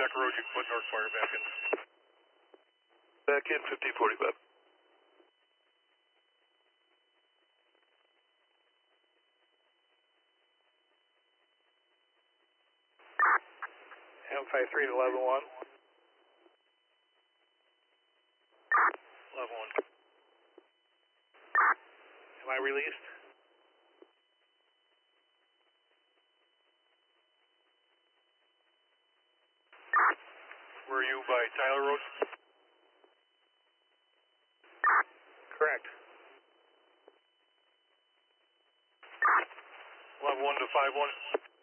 Decker Road, you can put North Fire back in. Back in 1545. M53 to level 1. Level 1. Am I released? Were you by Tyler Road? Correct. Level 1 to 5-1.